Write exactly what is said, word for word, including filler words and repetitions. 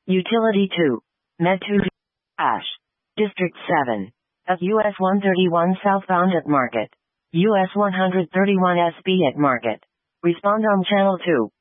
Utility two. Med two. Ash. District seven. At U S one thirty-one southbound at Market. U S one thirty-one S B at Market. Respond on Channel two.